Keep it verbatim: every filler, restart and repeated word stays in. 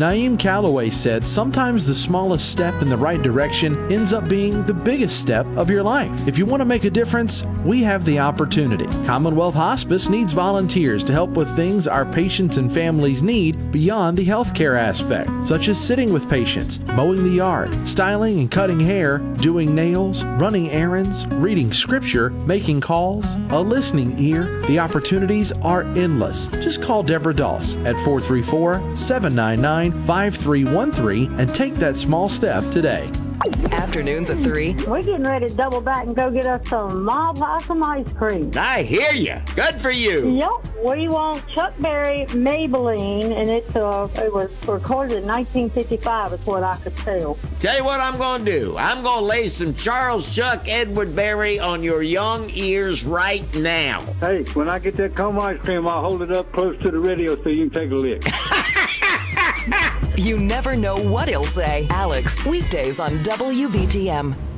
Naeem Calloway said sometimes the smallest step in the right direction ends up being the biggest step of your life. If you want to make a difference, we have the opportunity. Commonwealth Hospice needs volunteers to help with things our patients and families need beyond the healthcare aspect, such as sitting with patients, mowing the yard, styling and cutting hair, doing nails, running errands, reading scripture, making calls, a listening ear. The opportunities are endless. Just call Deborah Doss at four three four, seven nine nine, five three one three and take that small step today. Afternoons at three. We're getting ready to double back and go get us some Mile Blossom ice cream. I hear you. Good for you. Yep. We want Chuck Berry Maybelline, and it's uh, it was recorded in nineteen fifty-five, is what I could tell. Tell you what I'm going to do. I'm going to lay some Charles Chuck Edward Berry on your young ears right now. Hey, when I get that cone ice cream, I'll hold it up close to the radio so you can take a lick. You never know what he'll say. Alex, weekdays on W B T M.